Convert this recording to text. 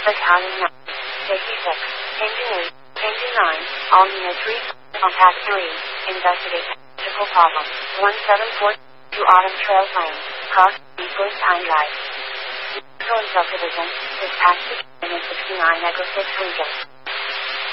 Battalion 9. Safety 6. Engine 8. Engine 9. All units on Path 3. Investigate technical problem. 174 to Autumn Trails Lane. Cross equals Einheit. Zone subdivision. Dispatch to 69 Echo 6 Region.